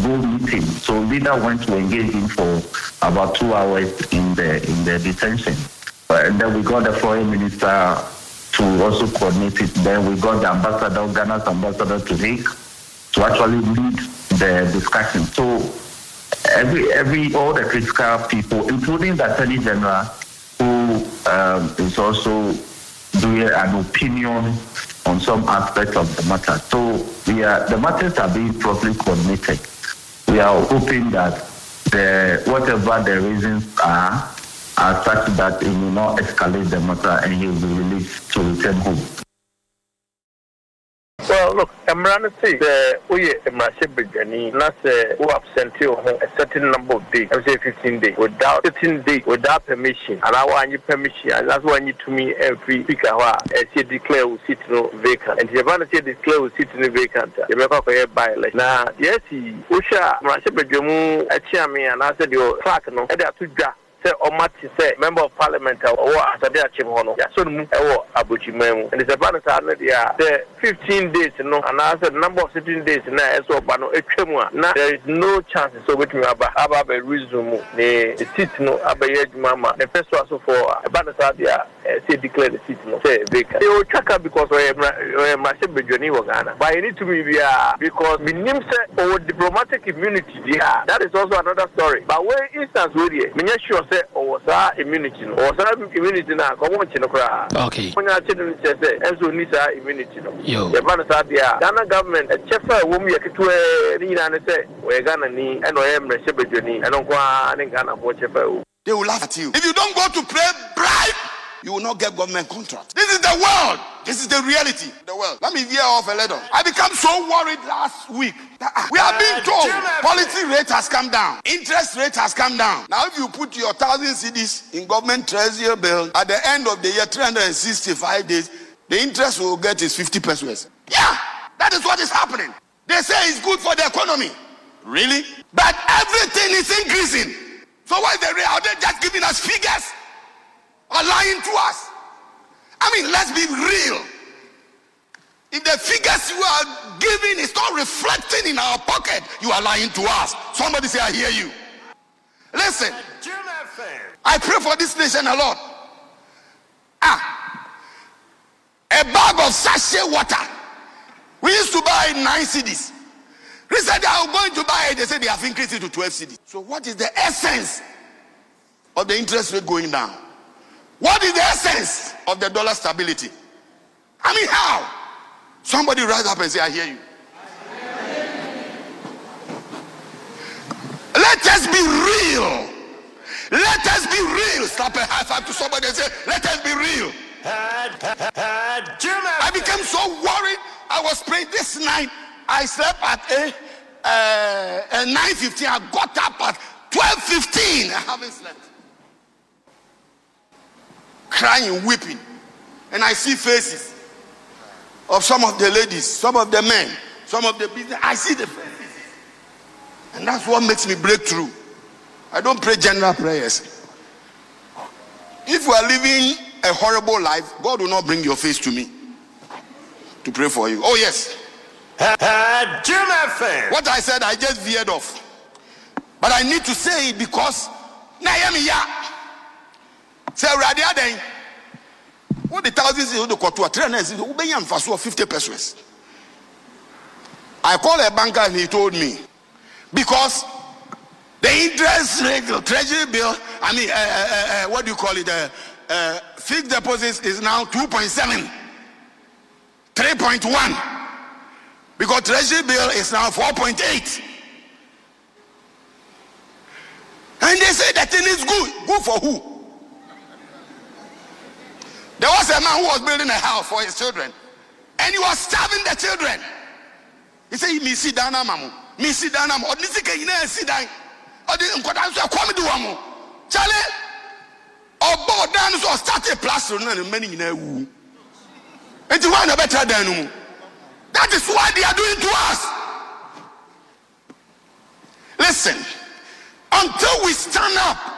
go meet him. So leader went to engage him for about 2 hours in the detention. And then we got the foreign minister to also coordinate it. Then we got the ambassador, Ghana's ambassador to Hague, to actually lead the discussion. So all the critical people, including the Attorney General, who is also doing an opinion on some aspects of the matter. So the matters are being properly coordinated. We are hoping that whatever the reasons are such that it will not escalate the matter and he will be released to return home. Well, look, Emrana says, Emrashe Bejani, not who absent you a certain number of days, I say 15 days, without 15 days, without permission. And I want you permission, and that's why you to me every week, as you declare will sit no vacant. And if you declare will sit no vacant, you make up a by like. Now, yes, Usha, Emrashe Bejamu, a chairman, and I said your track, no, and they are to draft. Omati say member of parliament or Asade Achimhono. Ya so mu ewo Abuchimemu. And it's about the 15 days no and I said number of 15 days na eso ba no etwemu na there is no chance so between aba be resume the seat no abaye mama. The first one so for about say declare the seat no say vacant. They will check out because we Bejoni wa Ghana. But you need to be because minim say our diplomatic immunity there. That is also another story. But where instance we dey sure say or immunity or immunity now come on chinokra. Okay. When I tell you say enso need immunity no. Yo. The man say there Ghana government a chefa wo mu yaketwe ni na say we Ghana ni and o emre Bejoni and on ni Ghana for chefa. They will laugh at you. If you don't go to pray bribe, you will not get government contract. This is the world. This is the reality. The world. Let me veer off a little. I became so worried last week. We are being told policy rate has come down. Interest rate has come down. Now if you put your 1,000 cedis in government treasury bill, at the end of the year, 365 days, the interest will get is 50 pesos. Yeah, that is what is happening. They say it's good for the economy. Really? But everything is increasing. So why are they just giving us figures? Or lying to us? I mean, let's be real. If the figures you are giving is not reflecting in our pocket, you are lying to us. Somebody say, I hear you. Listen, I pray for this nation a lot. A bag of sachet water. We used to buy 9 cedis. Recently, I was going to buy it. They said they have increased it to 12 cedis. So what is the essence of the interest rate going down? What is the essence of the dollar stability? I mean, how? Somebody rise up and say, I hear you. Let us be real. Let us be real. Slap a high five to somebody and say, let us be real. I became so worried. I was praying this night. I slept at 9:15. I got up at 12:15. I haven't slept. Crying, weeping. And I see faces of some of the ladies, some of the men, some of the business. I see the faces. And that's what makes me break through. I don't pray general prayers. If we are living a horrible life, God will not bring your face to me to pray for you. Oh yes. What I said, I just veered off. But I need to say it because say Radia then what the thousands is the quarter 50 pesos. I called a banker and he told me because the interest rate, the treasury bill, I mean what do you call it? Fixed deposits is now 2.7, 3.1. Because treasury bill is now 4.8. And they say that thing is good. Good for who? There was a man who was building a house for his children. And he was starving the children. He said, me sit down, mamu. Me sit down, mamu. Or this is sit down. Or this is come do mamu. Charlie. Or board down so start a plaster and many in a woo. And you want a better than that is what they are doing to us. Listen, until we stand up